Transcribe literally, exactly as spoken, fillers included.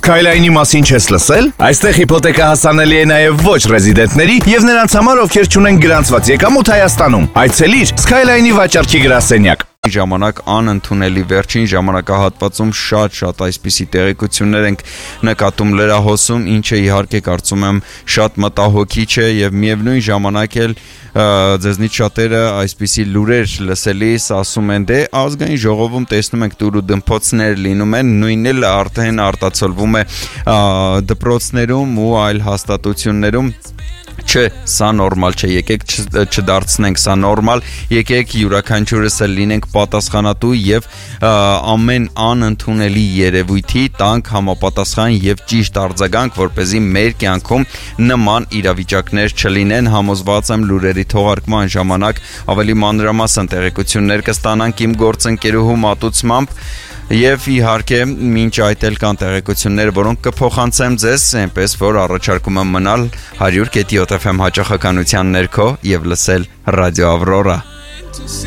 Skyline-ի մասին չես լսել? Այստեղ հիփոթեկա հասանելի է նաև ոչ ռեզիդենտների եւ նրանց համար, ովքեր չունեն գրանցված եկամուտ Հայաստանում։ Այցելիր Skyline-ի վաճառքի գրասենյակ։ Ժամանակ անընդունելի վերջին ժամանակահատվածում շատ-շատ այսպիսի տեղեկություններ ենք նկատում լրահոսում, ինչը իհարկե կարծում եմ շատ մտահոգիչ է եւ միևնույն ժամանակ էլ ձեզնից շատերը այսպիսի լուրեր լսելիս ասում են դե ազգային ժողովում տեսնում ենք դուր ու դմփոցներ լինում են, նույնն էլ արդեն արտացոլվում է դպրոցներում ու այլ հաստատություններում Չէ, սա նորմալ չէ, եկեք չդարձնենք սա նորմալ, եկեք յուրաքանչյուրս լինենք պատասխանատու եւ ամեն անընդունելի երևույթի տանք համապատասխան եւ ճիշտ արձագանք, որպեսզի մեր կյանքում նման իրավիճակներ չլինեն, համոզված եմ լուրերի թողարկման ժամանակ ավելի մանրամասն տեղեկություններ կստանանք իմ գործընկերուհու մատուցմամբ Եվ իհարկե մինչ այդ էլ կան տեղեկություններ, որոնք կփոխանցեմ ձեզ, այնպես որ առաջարկում եմ մնալ հարյուր կետի յոթ էֆ էմ հաճախականության ներքո եւ լսել Ռադիո Ավրորա